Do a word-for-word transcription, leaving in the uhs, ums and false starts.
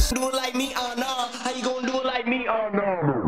Do it like me, oh no. How you gonna do it like me, oh no?